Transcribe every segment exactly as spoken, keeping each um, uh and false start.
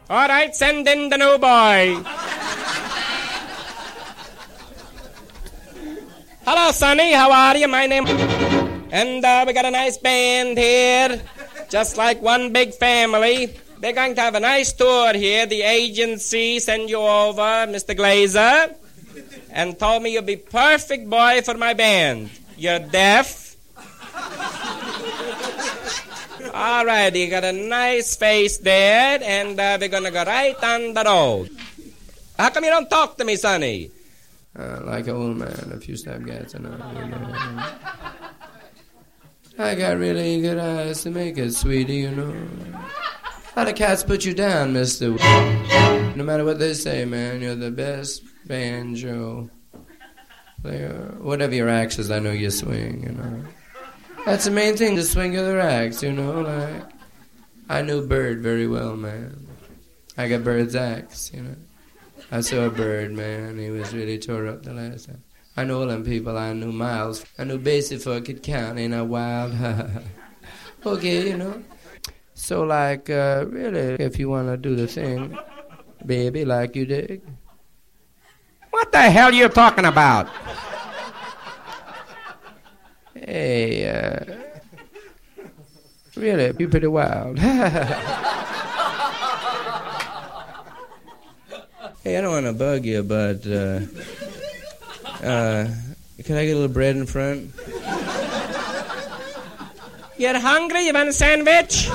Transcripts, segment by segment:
All right, send in the new boy. Hello, Sonny. How are you? My name... And uh, we got a nice band here. Just like one big family. They're going to have a nice tour here. The agency sent you over, Mister Glazer, and told me you'd be perfect boy for my band. You're deaf. All right, you got a nice face there, and uh, we're going to go right on the road. How come you don't talk to me, Sonny? Uh, like an old man, a few snap gats and all, you know. I got really good eyes to make it, sweetie, you know. A lot of cats put you down, mister. No matter what they say, man, you're the best banjo player. Whatever your axe is, I know you swing, you know. That's the main thing, the swing of the rags, you know, like. I knew Bird very well, man. I got Bird's axe, you know. I saw a Bird, man. He was really tore up the last time. I know all them people. I knew Miles. I knew basic for I could count. Ain't I wild? Okay, you know. So, like, uh, really, if you want to do the thing, baby, like you dig. What the hell are you talking about? Hey, uh, really, you're pretty wild. Hey, I don't want to bug you, but uh, uh, can I get a little bread in front? You're hungry? You want a sandwich?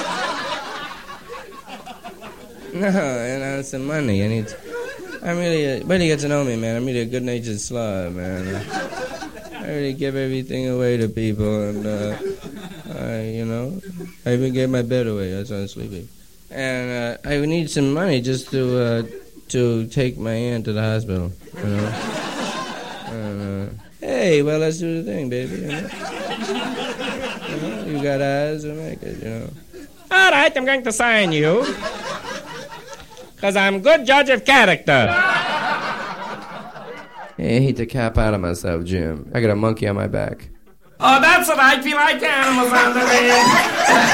No, and I want some money. I need. I'm really. Uh, better get to know me, man. I'm really a good-natured slob, man. I really give everything away to people, and uh, I, you know, I even gave my bed away. That's why I'm sleeping. And uh, I need some money just to. Uh, to take my aunt to the hospital, you know. And, uh, hey, well, let's do the thing, baby, you know. You know, you got eyes to make it, you know. All right, I'm going to sign you. Because I'm good judge of character. Hey, I hate to cap out of myself, Jim. I got a monkey on my back. Oh, that's what I feel like animals on the way.